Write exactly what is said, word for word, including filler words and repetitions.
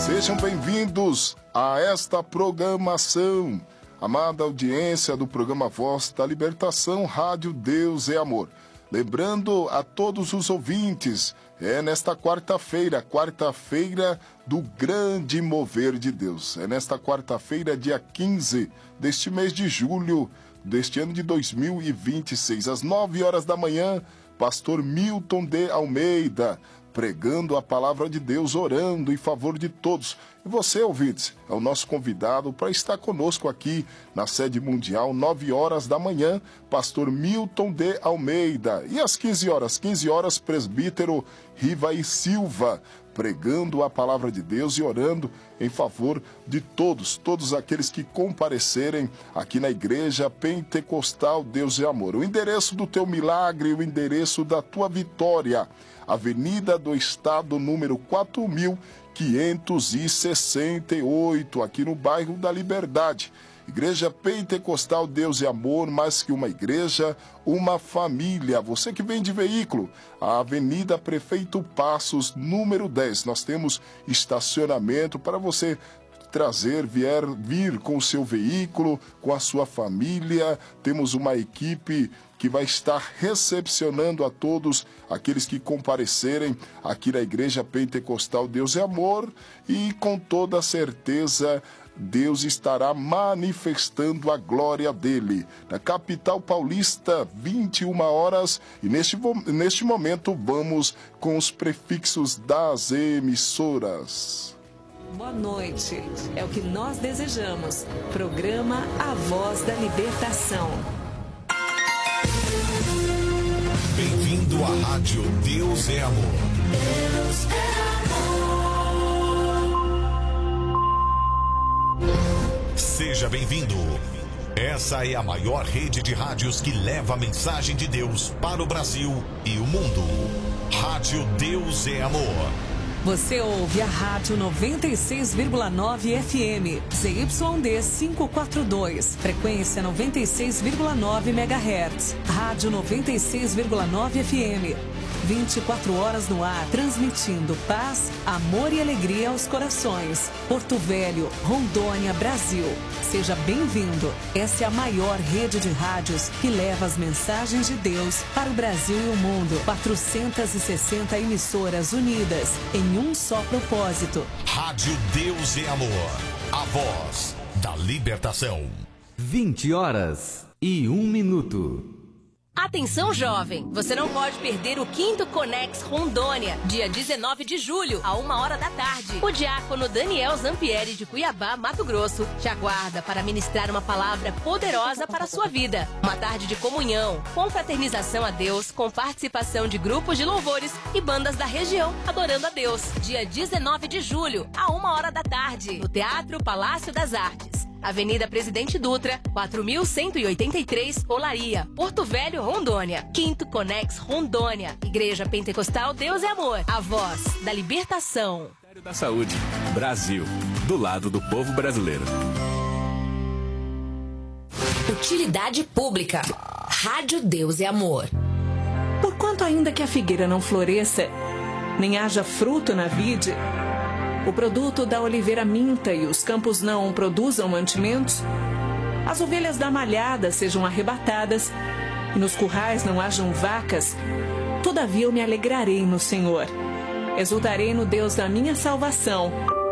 Sejam bem-vindos a esta programação, amada audiência do programa Voz da Libertação, Rádio Deus é Amor. Lembrando a todos os ouvintes, é nesta quarta-feira, quarta-feira do grande mover de Deus. É nesta quarta-feira, dia quinze deste mês de julho, deste ano de dois mil e vinte e seis, às nove horas da manhã, pastor Milton de Almeida, pregando a palavra de Deus, orando em favor de todos. E você, ouvintes, é o nosso convidado para estar conosco aqui na sede mundial, nove horas da manhã, pastor Milton de Almeida. E às quinze horas, quinze horas, presbítero Rivaí Silva, pregando a palavra de Deus e orando em favor de todos, todos aqueles que comparecerem aqui na Igreja Pentecostal Deus é Amor. O endereço do teu milagre, o endereço da tua vitória, Avenida do Estado, número quatro mil quinhentos e sessenta e oito, aqui no bairro da Liberdade. Igreja Pentecostal Deus é Amor, mais que uma igreja, uma família. Você que vem de veículo, a Avenida Prefeito Passos, número dez. Nós temos estacionamento para você trazer, vier, vir com o seu veículo, com a sua família. Temos uma equipe que vai estar recepcionando a todos aqueles que comparecerem aqui na Igreja Pentecostal Deus é Amor, e com toda certeza Deus estará manifestando a glória dele. Na capital paulista, vinte e uma horas, e neste, neste momento vamos com os prefixos das emissoras. Boa noite, é o que nós desejamos. Programa A Voz da Libertação. Bem-vindo à Rádio Deus é Amor. Deus é amor. Seja bem-vindo. Essa é a maior rede de rádios que leva a mensagem de Deus para o Brasil e o mundo. Rádio Deus é Amor. Você ouve a Rádio noventa e seis vírgula nove F M, Z Y D quinhentos e quarenta e dois, frequência noventa e seis vírgula nove megahertz, Rádio noventa e seis vírgula nove F M, vinte e quatro horas no ar, transmitindo paz, amor e alegria aos corações. Porto Velho, Rondônia, Brasil. Seja bem-vindo. Essa é a maior rede de rádios que leva as mensagens de Deus para o Brasil e o mundo. quatrocentas e sessenta emissoras unidas em um só propósito. Rádio Deus é Amor, a voz da libertação. vinte horas e um minuto. Atenção, jovem! Você não pode perder o quinto Conex Rondônia, dia dezenove de julho, a uma hora da tarde. O diácono Daniel Zampieri, de Cuiabá, Mato Grosso, te aguarda para ministrar uma palavra poderosa para a sua vida. Uma tarde de comunhão, confraternização a Deus, com participação de grupos de louvores e bandas da região adorando a Deus. Dia dezenove de julho, a uma hora da tarde, no Teatro Palácio das Artes. Avenida Presidente Dutra, quatro mil cento e oitenta e três, Olaria, Porto Velho, Rondônia. Quinto Conex Rondônia. Igreja Pentecostal Deus é Amor. A voz da libertação. Ministério da Saúde. Brasil. Do lado do povo brasileiro. Utilidade pública. Rádio Deus é Amor. Porquanto ainda que a figueira não floresça, nem haja fruto na vide, o produto da oliveira minta e os campos não produzam mantimentos, as ovelhas da malhada sejam arrebatadas e nos currais não hajam vacas, todavia eu me alegrarei no Senhor, exultarei no Deus da minha salvação.